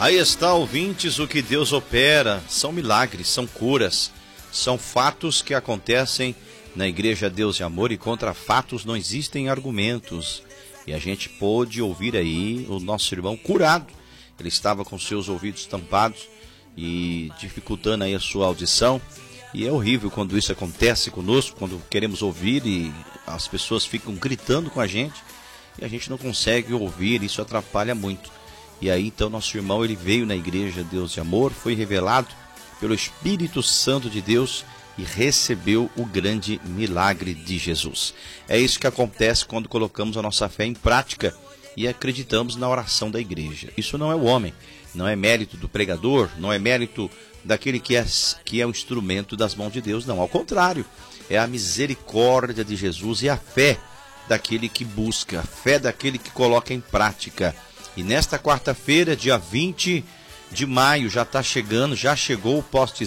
Aí está, ouvintes, o que Deus opera. São milagres, são curas, são fatos que acontecem na Igreja Deus de Amor, e contra fatos não existem argumentos. E a gente pôde ouvir aí o nosso irmão curado. Ele estava com seus ouvidos tampados e dificultando aí a sua audição. E é horrível quando isso acontece conosco, quando queremos ouvir e as pessoas ficam gritando com a gente e a gente não consegue ouvir, isso atrapalha muito. E aí então nosso irmão, ele veio na Igreja Deus de Amor, foi revelado pelo Espírito Santo de Deus e recebeu o grande milagre de Jesus. É isso que acontece quando colocamos a nossa fé em prática e acreditamos na oração da igreja. Isso não é o homem, não é mérito do pregador, não é mérito daquele que é o instrumento das mãos de Deus, não. Ao contrário, é a misericórdia de Jesus e a fé daquele que busca, a fé daquele que coloca em prática. E nesta quarta-feira, dia 20 de maio, já está chegando, já chegou o poste